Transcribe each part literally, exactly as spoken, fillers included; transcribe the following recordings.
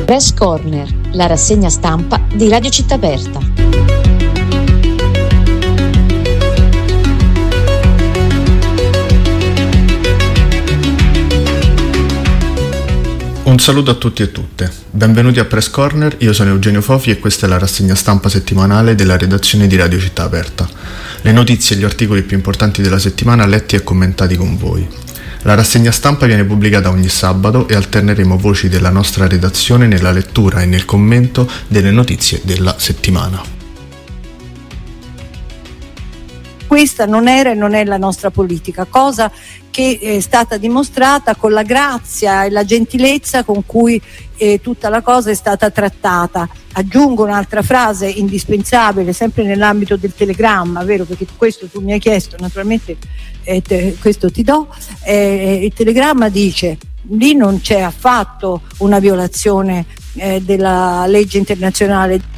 Press Corner, la rassegna stampa di Radio Città Aperta. Un saluto a tutti e tutte, benvenuti a Press Corner, io sono Eugenio Fofi e questa è la rassegna stampa settimanale della redazione di Radio Città Aperta. Le notizie e gli articoli più importanti della settimana letti e commentati con voi. La rassegna stampa viene pubblicata ogni sabato e alterneremo voci della nostra redazione nella lettura e nel commento delle notizie della settimana. Questa non era e non è la nostra politica, cosa che è stata dimostrata con la grazia e la gentilezza con cui eh, tutta la cosa è stata trattata. Aggiungo un'altra frase indispensabile, sempre nell'ambito del telegramma, vero? Perché questo tu mi hai chiesto, naturalmente eh, te, questo ti do. Eh, il telegramma dice: lì non c'è affatto una violazione eh, della legge internazionale.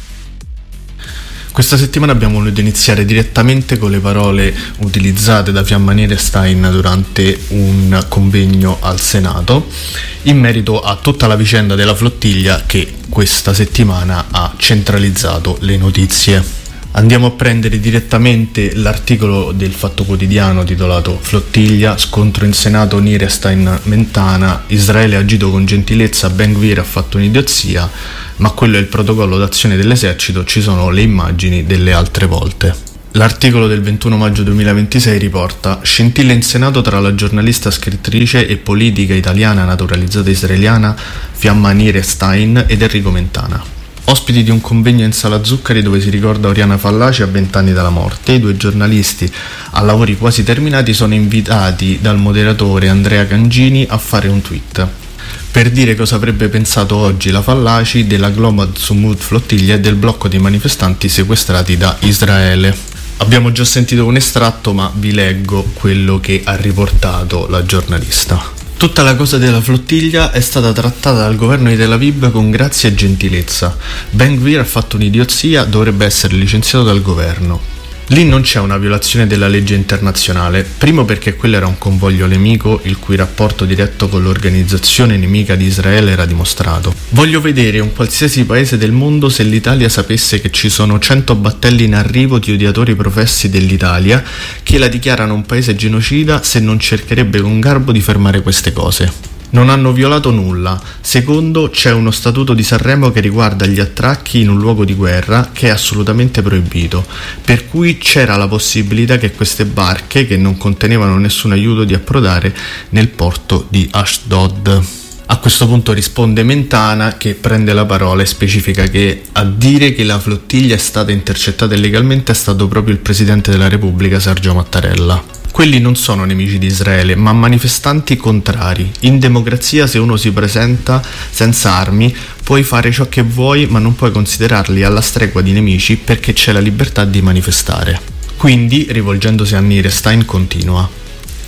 Questa settimana abbiamo voluto iniziare direttamente con le parole utilizzate da Fiamma Nierestein durante un convegno al Senato in merito a tutta la vicenda della flottiglia che questa settimana ha centralizzato le notizie. Andiamo a prendere direttamente l'articolo del Fatto Quotidiano titolato "Flottiglia, scontro in Senato Nierestein-Mentana, Israele ha agito con gentilezza, Ben Gvir ha fatto un'idiozia, ma quello è il protocollo d'azione dell'esercito, ci sono le immagini delle altre volte". L'articolo del ventuno maggio duemilaventisei riporta: scintille in Senato tra la giornalista, scrittrice e politica italiana naturalizzata israeliana Fiamma Nierestein ed Enrico Mentana. Ospiti di un convegno in Sala Zuccari dove si ricorda Oriana Fallaci a vent'anni dalla morte, i due giornalisti a lavori quasi terminati sono invitati dal moderatore Andrea Cangini a fare un tweet per dire cosa avrebbe pensato oggi la Fallaci della Glomad Sumud flottiglia e del blocco dei manifestanti sequestrati da Israele. Abbiamo già sentito un estratto, ma vi leggo quello che ha riportato la giornalista. Tutta la cosa della flottiglia è stata trattata dal governo di Tel Aviv con grazia e gentilezza. Ben Gvir ha fatto un'idiozia, dovrebbe essere licenziato dal governo. Lì non c'è una violazione della legge internazionale, primo perché quello era un convoglio nemico il cui rapporto diretto con l'organizzazione nemica di Israele era dimostrato. Voglio vedere un qualsiasi paese del mondo se l'Italia sapesse che ci sono cento battelli in arrivo di odiatori professi dell'Italia che la dichiarano un paese genocida, se non cercherebbe con garbo di fermare queste cose. Non hanno violato nulla. Secondo, c'è uno statuto di Sanremo che riguarda gli attracchi in un luogo di guerra che è assolutamente proibito, per cui c'era la possibilità che queste barche, che non contenevano nessun aiuto, di approdare nel porto di Ashdod. A questo punto risponde Mentana, che prende la parola e specifica che a dire che la flottiglia è stata intercettata illegalmente è stato proprio il Presidente della Repubblica Sergio Mattarella. Quelli non sono nemici di Israele, ma manifestanti contrari. In democrazia, se uno si presenta senza armi, puoi fare ciò che vuoi, ma non puoi considerarli alla stregua di nemici perché c'è la libertà di manifestare. Quindi, rivolgendosi a Nierestein, continua: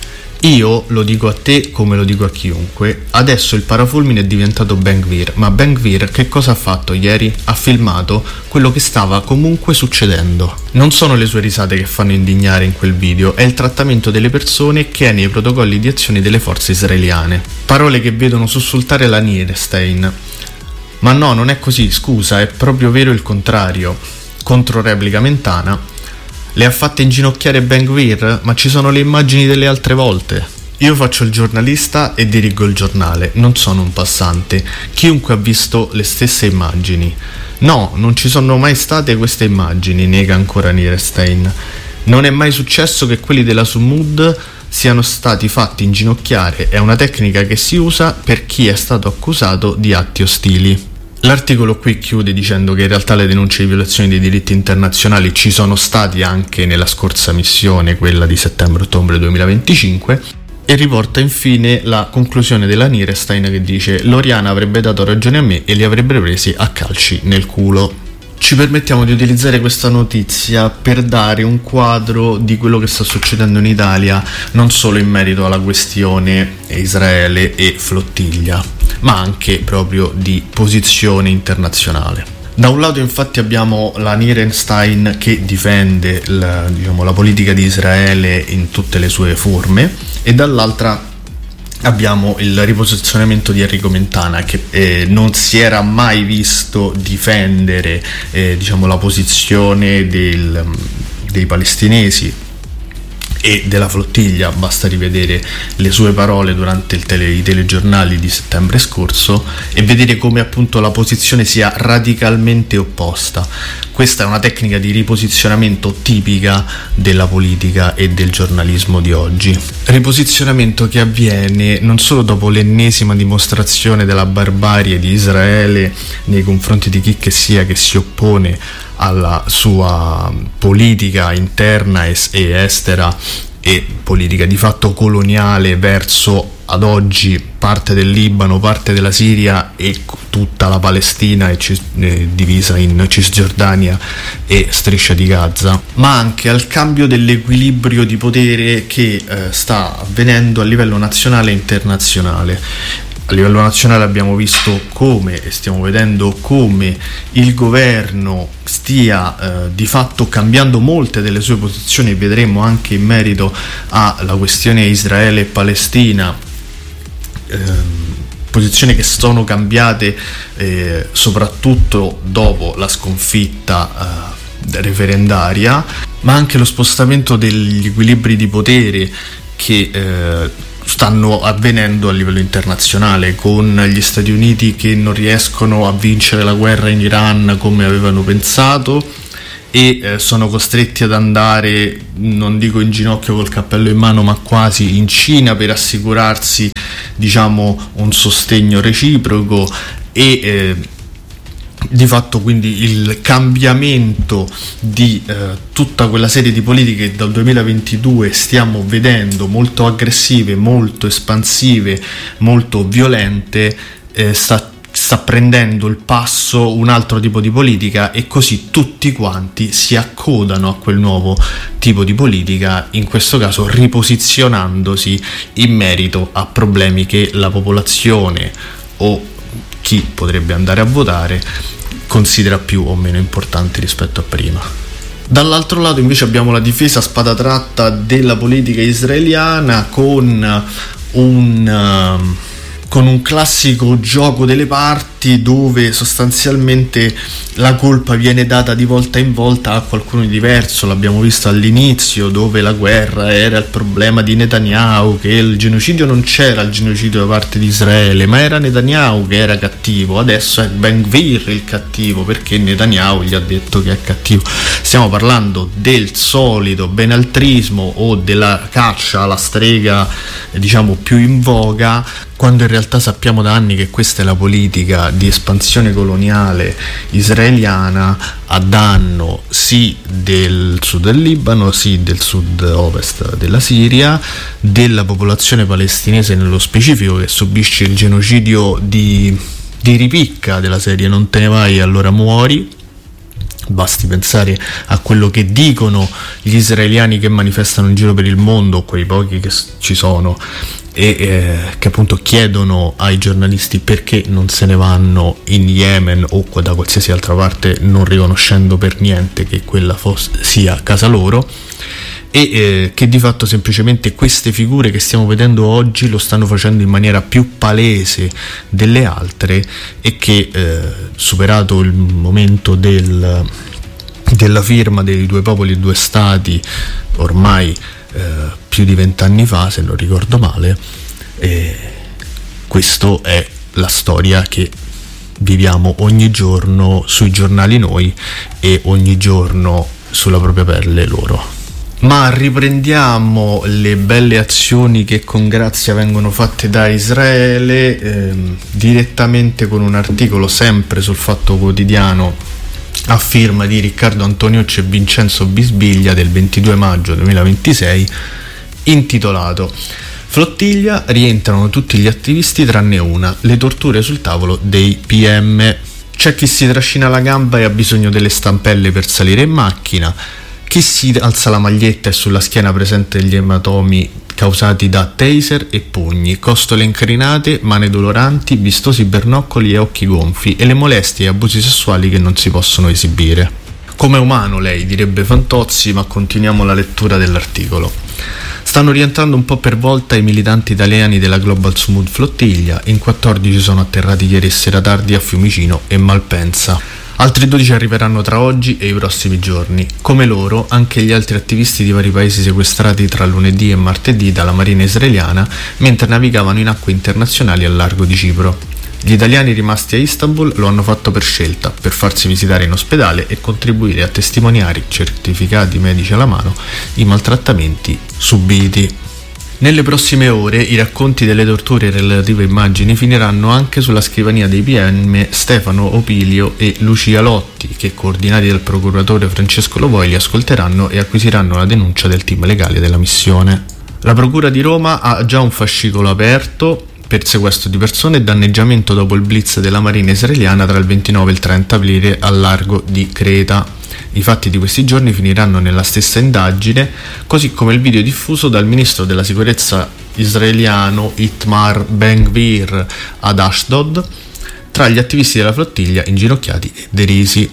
io lo dico a te come lo dico a chiunque, adesso il parafulmine è diventato Ben Gvir, ma Ben Gvir che cosa ha fatto ieri? Ha filmato quello che stava comunque succedendo. Non sono le sue risate che fanno indignare in quel video, è il trattamento delle persone che è nei protocolli di azione delle forze israeliane. Parole che vedono sussultare la Nierestein. Ma no, non è così, scusa, è proprio vero il contrario. Controreplica Mentana: le ha fatte inginocchiare Ben Gvir, ma ci sono le immagini delle altre volte. Io faccio il giornalista e dirigo il giornale, non sono un passante. Chiunque ha visto le stesse immagini. No, non ci sono mai state queste immagini, nega ancora Nierestein. Non è mai successo che quelli della Sumud siano stati fatti inginocchiare, è una tecnica che si usa per chi è stato accusato di atti ostili. L'articolo qui chiude dicendo che in realtà le denunce di violazioni dei diritti internazionali ci sono stati anche nella scorsa missione, quella di settembre-ottobre duemilaventicinque, e riporta infine la conclusione della Nierestein che dice: l'Oriana avrebbe dato ragione a me e li avrebbe presi a calci nel culo. Ci permettiamo di utilizzare questa notizia per dare un quadro di quello che sta succedendo in Italia, non solo in merito alla questione Israele e flottiglia, ma anche proprio di posizione internazionale. Da un lato infatti abbiamo la Nierestein che difende la, diciamo, la politica di Israele in tutte le sue forme, e dall'altra abbiamo il riposizionamento di Enrico Mentana, che eh, non si era mai visto difendere eh, diciamo la posizione del, dei palestinesi e della flottiglia. Basta rivedere le sue parole durante il tele, i telegiornali di settembre scorso e vedere come appunto la posizione sia radicalmente opposta. Questa è una tecnica di riposizionamento tipica della politica e del giornalismo di oggi. Riposizionamento che avviene non solo dopo l'ennesima dimostrazione della barbarie di Israele nei confronti di chi che sia che si oppone alla sua politica interna e estera e politica di fatto coloniale verso ad oggi parte del Libano, parte della Siria e tutta la Palestina e cis, eh, divisa in Cisgiordania e Striscia di Gaza, ma anche al cambio dell'equilibrio di potere che eh, sta avvenendo a livello nazionale e internazionale. A livello nazionale abbiamo visto come, e stiamo vedendo come, il governo stia eh, di fatto cambiando molte delle sue posizioni, vedremo anche in merito alla questione Israele e Palestina, eh, posizioni che sono cambiate eh, soprattutto dopo la sconfitta eh, referendaria, ma anche lo spostamento degli equilibri di potere che eh, stanno avvenendo a livello internazionale, con gli Stati Uniti che non riescono a vincere la guerra in Iran come avevano pensato e eh, sono costretti ad andare, non dico in ginocchio col cappello in mano, ma quasi in Cina per assicurarsi, diciamo, un sostegno reciproco e eh, di fatto quindi il cambiamento di eh, tutta quella serie di politiche che dal duemilaventidue stiamo vedendo, molto aggressive, molto espansive, molto violente, eh, sta, sta prendendo il passo un altro tipo di politica e così tutti quanti si accodano a quel nuovo tipo di politica, in questo caso riposizionandosi in merito a problemi che la popolazione o chi potrebbe andare a votare considera più o meno importanti rispetto a prima. Dall'altro lato invece abbiamo la difesa a spada tratta della politica israeliana con un, con un classico gioco delle parti dove sostanzialmente la colpa viene data di volta in volta a qualcuno di diverso. L'abbiamo visto all'inizio, dove la guerra era il problema di Netanyahu, che il genocidio non c'era, il genocidio da parte di Israele, ma era Netanyahu che era cattivo. Adesso è Ben Gvir il cattivo perché Netanyahu gli ha detto che è cattivo. Stiamo parlando del solito benaltrismo o della caccia alla strega, diciamo, più in voga, quando in realtà sappiamo da anni che questa è la politica di espansione coloniale israeliana a danno sì del sud del Libano, sì del sud-ovest della Siria, della popolazione palestinese nello specifico, che subisce il genocidio di, di ripicca della serie non te ne vai allora muori. Basti pensare a quello che dicono gli israeliani che manifestano in giro per il mondo, quei pochi che ci sono, e eh, che appunto chiedono ai giornalisti perché non se ne vanno in Yemen o da qualsiasi altra parte, non riconoscendo per niente che quella fosse, sia casa loro, e eh, che di fatto semplicemente queste figure che stiamo vedendo oggi lo stanno facendo in maniera più palese delle altre, e che eh, superato il momento del, della firma dei due popoli e due stati ormai eh, più di vent'anni fa, se non ricordo male, eh, questo è la storia che viviamo ogni giorno sui giornali noi e ogni giorno sulla propria pelle loro. Ma riprendiamo le belle azioni che con grazia vengono fatte da Israele, ehm, direttamente con un articolo sempre sul Fatto Quotidiano a firma di Riccardo Antoniucci e Vincenzo Bisbiglia del ventidue maggio duemilaventisei, intitolato "Flottiglia, rientrano tutti gli attivisti tranne una, le torture sul tavolo dei P M. C'è chi si trascina la gamba e ha bisogno delle stampelle per salire in macchina, chi si alza la maglietta e sulla schiena presente gli ematomi causati da taser e pugni, costole incrinate, mani doloranti, vistosi bernoccoli e occhi gonfi, e le molestie e abusi sessuali che non si possono esibire. Come umano lei, direbbe Fantozzi, ma continuiamo la lettura dell'articolo. Sta Stanno rientrando un po' per volta i militanti italiani della Global Smooth Flottiglia, in quattordici sono atterrati ieri sera tardi a Fiumicino e Malpensa. Altri dodici arriveranno tra oggi e i prossimi giorni. Come loro, anche gli altri attivisti di vari paesi sequestrati tra lunedì e martedì dalla marina israeliana mentre navigavano in acque internazionali al largo di Cipro. Gli italiani rimasti a Istanbul lo hanno fatto per scelta, per farsi visitare in ospedale e contribuire a testimoniare, certificati medici alla mano, i maltrattamenti subiti. Nelle prossime ore i racconti delle torture e relative immagini finiranno anche sulla scrivania dei P M Stefano Opilio e Lucia Lotti, che, coordinati dal procuratore Francesco Lovoi, li ascolteranno e acquisiranno la denuncia del team legale della missione. La Procura di Roma ha già un fascicolo aperto per sequestro di persone e danneggiamento dopo il blitz della marina israeliana tra il ventinove e il trenta aprile al largo di Creta. I fatti di questi giorni finiranno nella stessa indagine, così come il video diffuso dal ministro della sicurezza israeliano Itamar Ben-Gvir ad Ashdod, tra gli attivisti della flottiglia inginocchiati e derisi.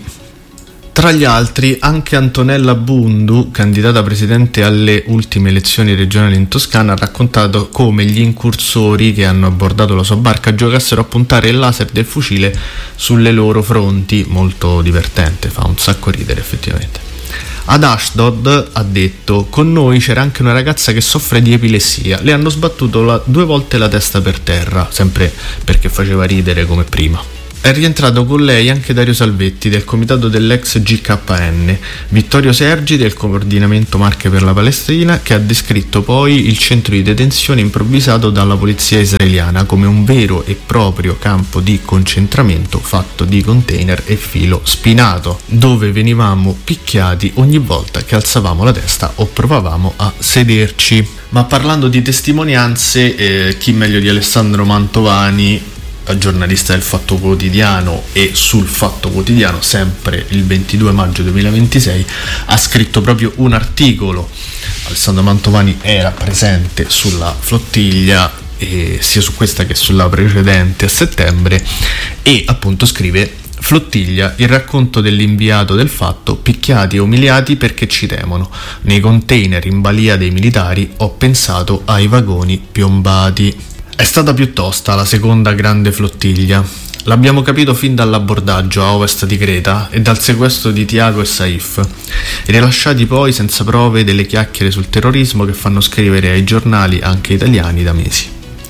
Tra gli altri anche Antonella Bundu, candidata presidente alle ultime elezioni regionali in Toscana, ha raccontato come gli incursori che hanno abbordato la sua barca giocassero a puntare il laser del fucile sulle loro fronti. Molto divertente, fa un sacco ridere effettivamente. Ad Ashdod ha detto: con noi c'era anche una ragazza che soffre di epilessia, le hanno sbattuto la, due volte la testa per terra, sempre perché faceva ridere come prima. È rientrato con lei anche Dario Salvetti del comitato dell'ex G K N, Vittorio Sergi del coordinamento Marche per la Palestina, che ha descritto poi il centro di detenzione improvvisato dalla polizia israeliana come un vero e proprio campo di concentramento fatto di container e filo spinato, dove venivamo picchiati ogni volta che alzavamo la testa o provavamo a sederci. Ma parlando di testimonianze, eh, chi meglio di Alessandro Mantovani, giornalista del Fatto Quotidiano, e sul Fatto Quotidiano sempre il ventidue maggio duemilaventisei ha scritto proprio un articolo. Alessandro Mantovani era presente sulla flottiglia, e sia su questa che sulla precedente a settembre, e appunto scrive: flottiglia, il racconto dell'inviato del Fatto, picchiati e umiliati perché ci temono. Nei container in balia dei militari ho pensato ai vagoni piombati. È stata più tosta la seconda grande flottiglia. L'abbiamo capito fin dall'abbordaggio a ovest di Creta e dal sequestro di Tiago e Saif, rilasciati poi senza prove delle chiacchiere sul terrorismo che fanno scrivere ai giornali anche italiani da mesi.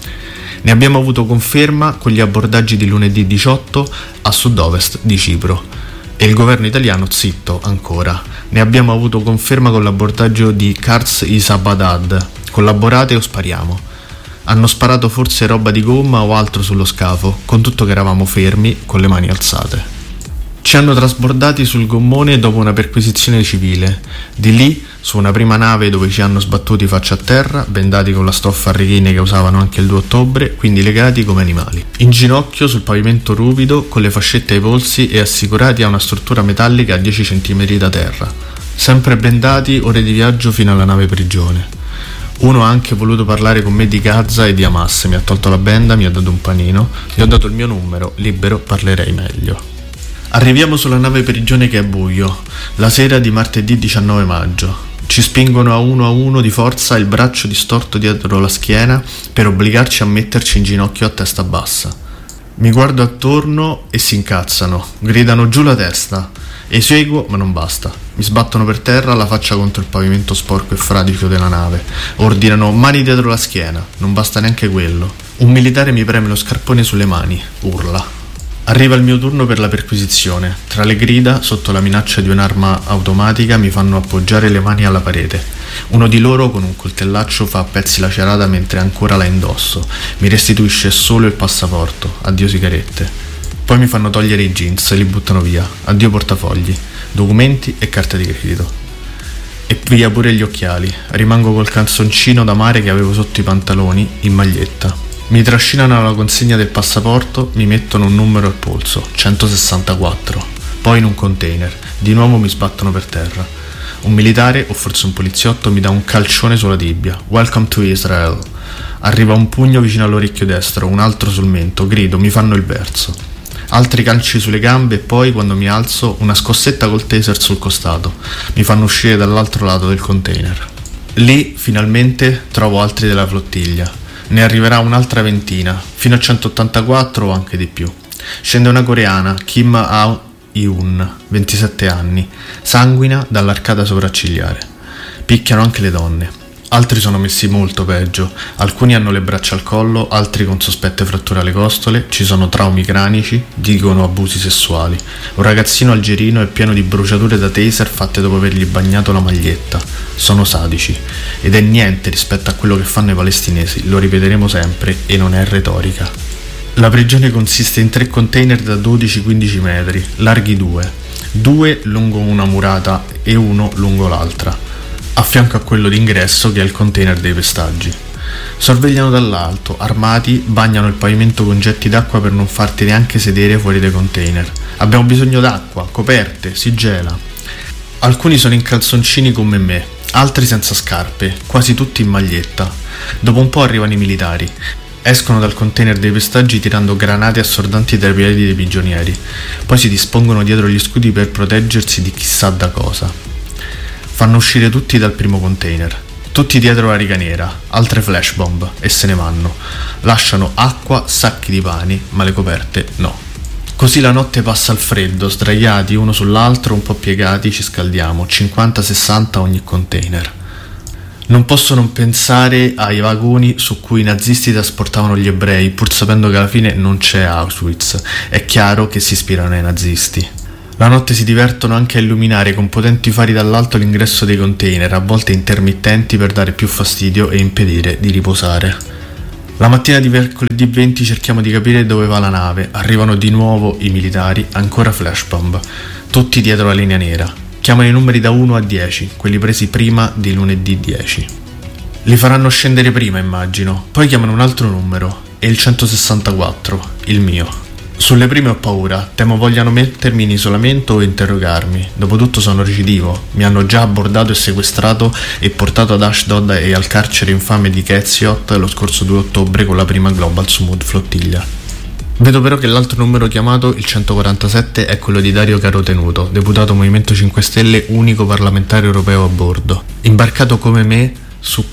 Ne abbiamo avuto conferma con gli abbordaggi di lunedì diciotto a sud-ovest di Cipro. E il governo italiano zitto ancora. Ne abbiamo avuto conferma con l'abbordaggio di Kars Isabadad. Collaborate o spariamo. Hanno sparato forse roba di gomma o altro sullo scafo, con tutto che eravamo fermi, con le mani alzate. Ci hanno trasbordati sul gommone dopo una perquisizione civile. Di lì, su una prima nave dove ci hanno sbattuti faccia a terra, bendati con la stoffa a righine che usavano anche il due ottobre, quindi legati come animali. In ginocchio sul pavimento ruvido, con le fascette ai polsi e assicurati a una struttura metallica a dieci centimetri da terra. Sempre bendati, ore di viaggio fino alla nave prigione. Uno ha anche voluto parlare con me di Gaza e di Hamas, mi ha tolto la benda, mi ha dato un panino, gli ho dato il mio numero, libero parlerei meglio. Arriviamo sulla nave prigione che è buio, la sera di martedì diciannove maggio. Ci spingono a uno a uno di forza il braccio distorto dietro la schiena per obbligarci a metterci in ginocchio a testa bassa. Mi guardo attorno e si incazzano, gridano giù la testa. Eseguo, ma non basta. Mi sbattono per terra, la faccia contro il pavimento sporco e fradicio della nave. Ordinano mani dietro la schiena, non basta neanche quello. Un militare mi preme lo scarpone sulle mani, urla. Arriva il mio turno per la perquisizione. Tra le grida, sotto la minaccia di un'arma automatica, mi fanno appoggiare le mani alla parete. Uno di loro con un coltellaccio fa a pezzi la cerata mentre ancora la indosso. Mi restituisce solo il passaporto. Addio sigarette. Poi mi fanno togliere i jeans e li buttano via. Addio portafogli, documenti e carta di credito. E via pure gli occhiali. Rimango col calzoncino da mare che avevo sotto i pantaloni, in maglietta. Mi trascinano alla consegna del passaporto, mi mettono un numero al polso, centosessantaquattro. Poi in un container. Di nuovo mi sbattono per terra. Un militare, o forse un poliziotto, mi dà un calcione sulla tibia. Welcome to Israel. Arriva un pugno vicino all'orecchio destro, un altro sul mento. Grido, mi fanno il verso. Altri calci sulle gambe e poi, quando mi alzo, una scossetta col taser sul costato. Mi fanno uscire dall'altro lato del container. Lì finalmente trovo altri della flottiglia. Ne arriverà un'altra ventina, fino a centottantaquattro o anche di più. Scende una coreana, Kim Ha-eun, ventisette anni, sanguina dall'arcata sopraccigliare. Picchiano anche le donne. Altri sono messi molto peggio, alcuni hanno le braccia al collo, altri con sospette fratture alle costole, ci sono traumi cranici, dicono abusi sessuali. Un ragazzino algerino è pieno di bruciature da taser fatte dopo avergli bagnato la maglietta. Sono sadici, ed è niente rispetto a quello che fanno i palestinesi, lo ripeteremo sempre e non è retorica. La prigione consiste in tre container da dodici quindici metri, larghi due, due lungo una murata e uno lungo l'altra, a fianco a quello d'ingresso che è il container dei pestaggi. Sorvegliano dall'alto, armati, bagnano il pavimento con getti d'acqua per non farti neanche sedere fuori dai container. Abbiamo bisogno d'acqua, coperte, si gela. Alcuni sono in calzoncini come me, altri senza scarpe, quasi tutti in maglietta. Dopo un po' arrivano i militari. Escono dal container dei pestaggi tirando granate assordanti dai piedi dei prigionieri. Poi si dispongono dietro gli scudi per proteggersi di chissà da cosa. Fanno uscire tutti dal primo container, tutti dietro la riga nera, altre flash bomb e se ne vanno. Lasciano acqua, sacchi di pani, ma le coperte no. Così la notte passa al freddo, sdraiati uno sull'altro, un po' piegati, ci scaldiamo, cinquanta sessanta ogni container. Non posso non pensare ai vagoni su cui i nazisti trasportavano gli ebrei, pur sapendo che alla fine non c'è Auschwitz. È chiaro che si ispirano ai nazisti. La notte si divertono anche a illuminare con potenti fari dall'alto l'ingresso dei container, a volte intermittenti per dare più fastidio e impedire di riposare. La mattina di mercoledì venti cerchiamo di capire dove va la nave. Arrivano di nuovo i militari, ancora flash bomb, tutti dietro la linea nera. Chiamano i numeri da uno a dieci, quelli presi prima di lunedì dieci. Li faranno scendere prima, immagino. Poi chiamano un altro numero, e il centosessantaquattro, il mio. Sulle prime ho paura, temo vogliano mettermi in isolamento o interrogarmi. Dopotutto sono recidivo, mi hanno già abbordato e sequestrato e portato ad Ashdod e al carcere infame di Ketziot lo scorso due ottobre con la prima Global Smooth flottiglia. Vedo però che l'altro numero chiamato, il centoquarantasette, è quello di Dario Carotenuto, deputato Movimento cinque Stelle, unico parlamentare europeo a bordo, imbarcato come me su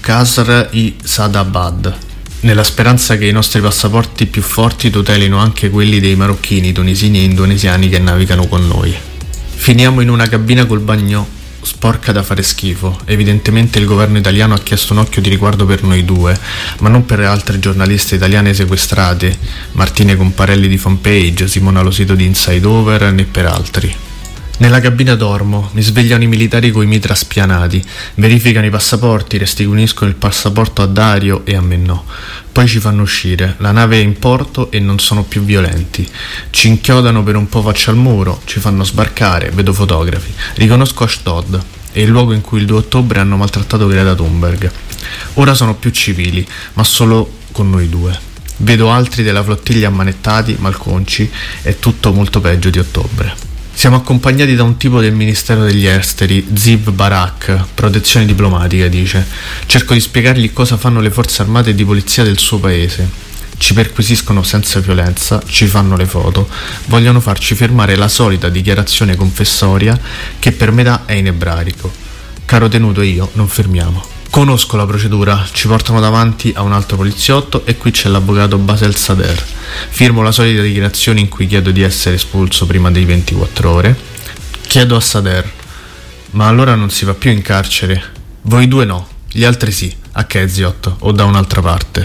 Kasr-i-Sadabad, nella speranza che i nostri passaporti più forti tutelino anche quelli dei marocchini, tunisini e indonesiani che navigano con noi. Finiamo in una cabina col bagno sporca da fare schifo. Evidentemente il governo italiano ha chiesto un occhio di riguardo per noi due, ma non per le altre giornaliste italiane sequestrate, Martine Comparelli di Fanpage, Simona Losito di Inside Over, né per altri. Nella cabina dormo, mi svegliano i militari coi mitra spianati, verificano i passaporti, restituiscono il passaporto a Dario e a me no. Poi ci fanno uscire, la nave è in porto e non sono più violenti. Ci inchiodano per un po' faccia al muro, ci fanno sbarcare, vedo fotografi. Riconosco Ashdod, è il luogo in cui il due ottobre hanno maltrattato Greta Thunberg. Ora sono più civili, ma solo con noi due. Vedo altri della flottiglia ammanettati, malconci, è tutto molto peggio di ottobre. Siamo accompagnati da un tipo del Ministero degli Esteri, Ziv Barak, protezione diplomatica, dice. Cerco di spiegargli cosa fanno le forze armate e di polizia del suo paese. Ci perquisiscono senza violenza, ci fanno le foto, vogliono farci firmare la solita dichiarazione confessoria che per metà è in ebraico. Carotenuto e io non firmiamo. Conosco la procedura, ci portano davanti a un altro poliziotto e qui c'è l'avvocato Basel Sader. Firmo la solita dichiarazione in cui chiedo di essere espulso prima dei ventiquattro ore. Chiedo a Sader: ma allora non si va più in carcere? Voi due no, gli altri sì, a Ketziot o da un'altra parte.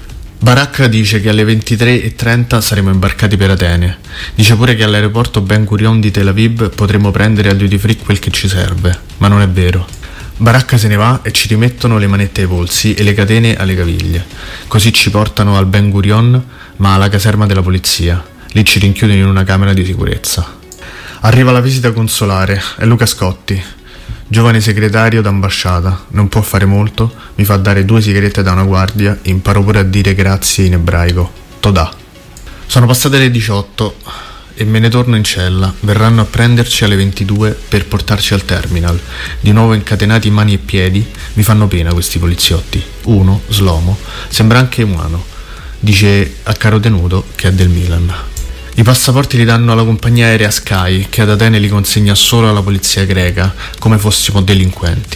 Barak dice che alle ventitré e trenta saremo imbarcati per Atene. Dice pure che all'aeroporto Ben Gurion di Tel Aviv potremo prendere al duty free quel che ci serve, ma non è vero. Baracca se ne va e ci rimettono le manette ai polsi e le catene alle caviglie. Così ci portano al Ben Gurion, ma alla caserma della polizia. Lì ci rinchiudono in una camera di sicurezza. Arriva la visita consolare, è Luca Scotti, giovane segretario d'ambasciata. Non può fare molto, mi fa dare due sigarette da una guardia, imparo pure a dire grazie in ebraico. Todà. Sono passate le diciotto e me ne torno in cella. Verranno a prenderci alle ventidue per portarci al terminal. Di nuovo incatenati mani e piedi. Mi fanno pena questi poliziotti. Uno, Slomo, sembra anche umano. Dice a Carotenuto che è del Milan. I passaporti li danno alla compagnia aerea Sky, che ad Atene li consegna solo alla polizia greca, come fossimo delinquenti.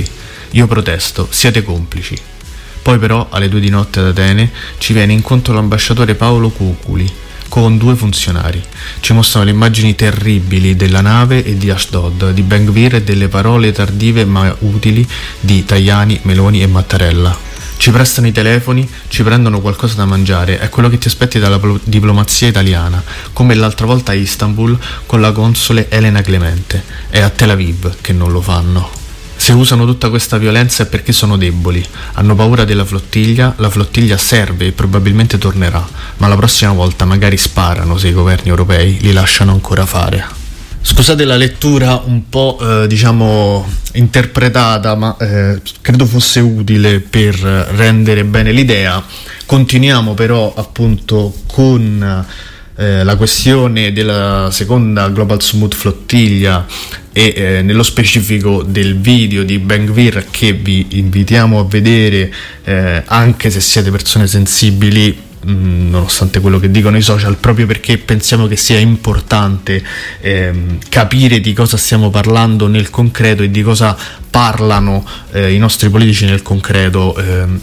Io protesto, siete complici. Poi però alle due di notte ad Atene ci viene incontro l'ambasciatore Paolo Cuculi con due funzionari. Ci mostrano le immagini terribili della nave e di Ashdod, di Ben Gvir e delle parole tardive ma utili di Tajani, Meloni e Mattarella. Ci prestano i telefoni, ci prendono qualcosa da mangiare, è quello che ti aspetti dalla diplomazia italiana, come l'altra volta a Istanbul con la console Elena Clemente. È a Tel Aviv che non lo fanno. Se usano tutta questa violenza è perché sono deboli, hanno paura della flottiglia, la flottiglia serve e probabilmente tornerà, ma la prossima volta magari sparano se i governi europei li lasciano ancora fare. Scusate la lettura un po' eh, diciamo interpretata, ma eh, credo fosse utile per rendere bene l'idea. Continuiamo però appunto con eh, la questione della seconda Global Smooth flottiglia e eh, nello specifico del video di Ben Gvir che vi invitiamo a vedere, eh, anche se siete persone sensibili, mh, nonostante quello che dicono i social, proprio perché pensiamo che sia importante ehm, capire di cosa stiamo parlando nel concreto e di cosa parlano eh, i nostri politici nel concreto. ehm,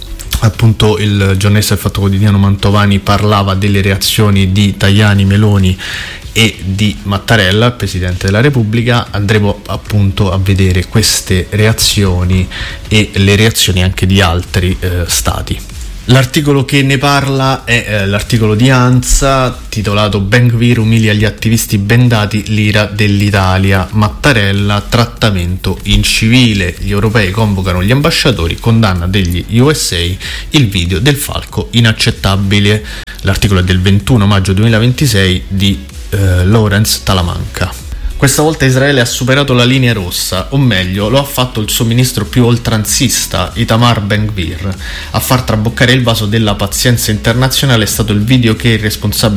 Appunto il giornalista del Fatto Quotidiano Mantovani parlava delle reazioni di Tajani, Meloni e di Mattarella, il Presidente della Repubblica. Andremo appunto a vedere queste reazioni e le reazioni anche di altri eh, stati. L'articolo che ne parla è eh, l'articolo di ANSA titolato Ben Gvir umilia gli attivisti bendati, l'ira dell'Italia, Mattarella trattamento in civile, gli europei convocano gli ambasciatori, condanna degli U S A, il video del falco inaccettabile. L'articolo è del ventuno maggio duemilaventisei di eh, Lawrence Talamanca. Questa volta Israele ha superato la linea rossa, o meglio, lo ha fatto il suo ministro più oltranzista, Itamar Ben Gvir. A far traboccare il vaso della pazienza internazionale è stato il video che il responsabile